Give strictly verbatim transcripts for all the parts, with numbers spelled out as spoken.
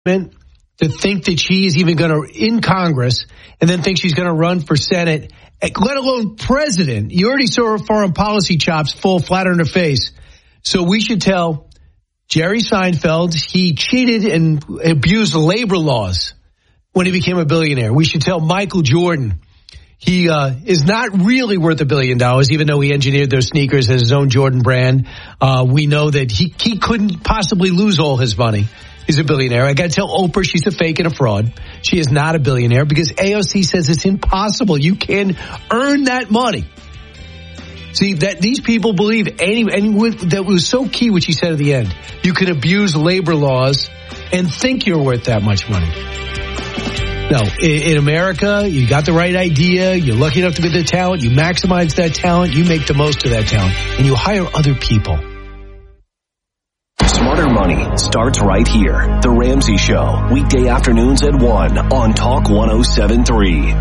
to think that she is even going to, in Congress, and then think she's going to run for Senate, let alone president. You already saw her foreign policy chops fall flat on her face. So we should tell Jerry Seinfeld he cheated and abused labor laws when he became a billionaire. We should tell Michael Jordan he uh, is not really worth a billion dollars, even though he engineered those sneakers as his own Jordan brand. Uh, we know that he, he couldn't possibly lose all his money. He's a billionaire. I got to tell Oprah she's a fake and a fraud. She is not a billionaire because A O C says it's impossible. You can earn that money. See, that these people believe any, and that was so key what she said at the end. You can abuse labor laws and think you're worth that much money. No, in, in America, you got the right idea. You're lucky enough to get the talent. You maximize that talent. You make the most of that talent. And you hire other people. Smarter Money starts right here. The Ramsey Show, weekday afternoons at one on Talk one oh seven point three.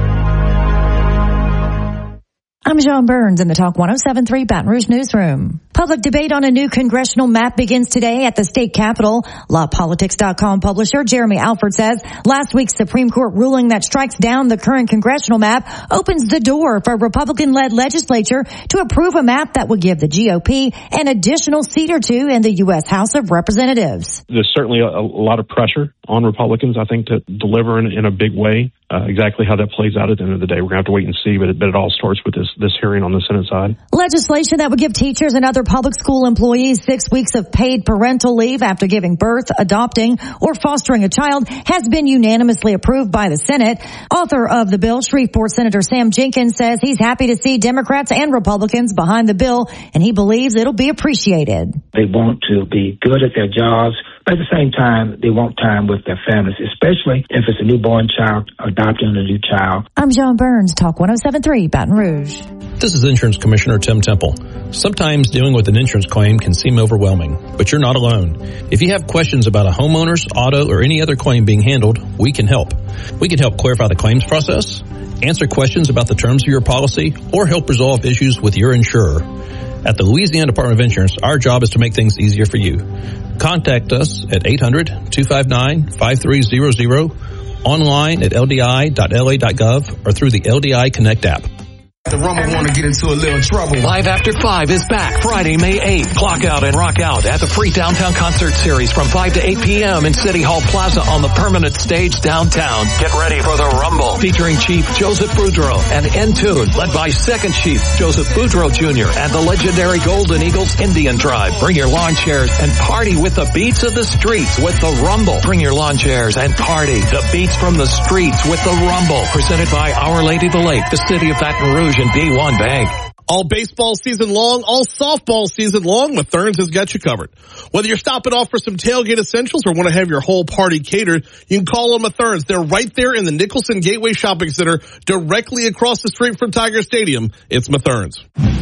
I'm John Burns in the Talk one oh seven point three Baton Rouge newsroom. Public debate on a new congressional map begins today at the state capitol. law politics dot com publisher Jeremy Alford says last week's Supreme Court ruling that strikes down the current congressional map opens the door for a Republican-led legislature to approve a map that would give the G O P an additional seat or two in the U S House of Representatives. There's certainly a, a lot of pressure on Republicans, I think, to deliver in, in a big way. Uh, exactly how that plays out at the end of the day, we're going to have to wait and see, but it, but it all starts with this, this hearing on the Senate side. Legislation that would give teachers and other public school employees six weeks of paid parental leave after giving birth, adopting, or fostering a child has been unanimously approved by the Senate. Author of the bill, Shreveport Senator Sam Jenkins, says he's happy to see Democrats and Republicans behind the bill, and he believes it'll be appreciated. They want to be good at their jobs, but at the same time, they want time with their families, especially if it's a newborn child, adopting a new child. I'm John Burns, Talk one oh seven point three, Baton Rouge. This is Insurance Commissioner Tim Temple. Sometimes dealing with an insurance claim can seem overwhelming, but you're not alone. If you have questions about a homeowner's, auto, or any other claim being handled, we can help. We can help clarify the claims process, answer questions about the terms of your policy, or help resolve issues with your insurer. At the Louisiana Department of Insurance, our job is to make things easier for you. Contact us at eight hundred, two five nine, five three zero zero, online at L D I dot L A dot gov, or through the L D I Connect app. The Rumble want to get into a little trouble. Live After five is back Friday, May eighth. Clock out and rock out at the free downtown concert series from five to eight p.m. in City Hall Plaza on the permanent stage downtown. Get ready for the Rumble featuring Chief Joseph Boudreaux and N-Tune, led by Second Chief Joseph Boudreaux Junior and the legendary Golden Eagles Indian Tribe. Bring your lawn chairs and party with the beats of the streets with the Rumble. Bring your lawn chairs and party the beats from the streets with the Rumble. Presented by Our Lady of the Lake, the City of Baton Rouge, and B one Bank. All baseball season long, all softball season long, Mathern's has got you covered. Whether you're stopping off for some tailgate essentials or want to have your whole party catered, you can call on Mathern's. They're right there in the Nicholson Gateway Shopping Center, directly across the street from Tiger Stadium. It's Mathern's.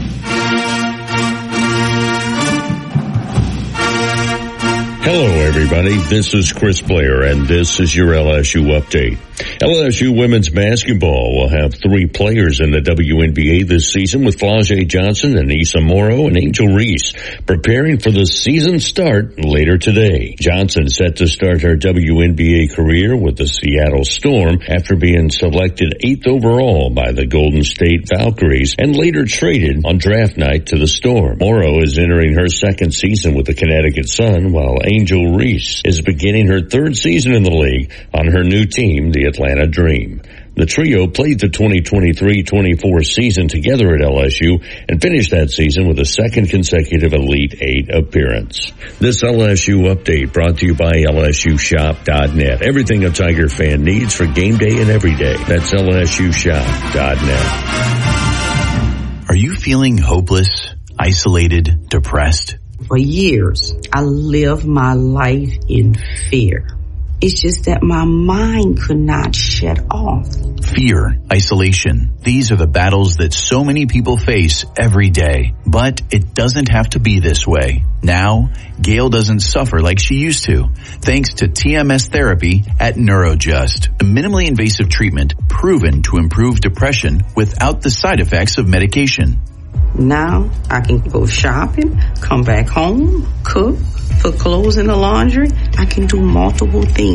Hello, everybody. This is Chris Blair, and this is your L S U update. L S U women's basketball will have three players in the W N B A this season, with Flau'jae Johnson and Issa Morrow and Angel Reese preparing for the season start later today. Johnson set to start her W N B A career with the Seattle Storm after being selected eighth overall by the Golden State Valkyries and later traded on draft night to the Storm. Morrow is entering her second season with the Connecticut Sun, while Angel Reese is beginning her third season in the league on her new team, the Atlanta Dream. The trio played the twenty twenty-three twenty-four season together at L S U and finished that season with a second consecutive Elite Eight appearance. This L S U update brought to you by L S U shop dot net. Everything a Tiger fan needs for game day and every day. That's L S U shop dot net. Are you feeling hopeless, isolated, depressed? For years, I lived my life in fear. It's just that my mind could not shut off. Fear, isolation. These are the battles that so many people face every day. But it doesn't have to be this way. Now, Gail doesn't suffer like she used to, thanks to T M S therapy at NeuroJust, a minimally invasive treatment proven to improve depression without the side effects of medication. Now I can go shopping, come back home, cook, put clothes in the laundry. I can do multiple things.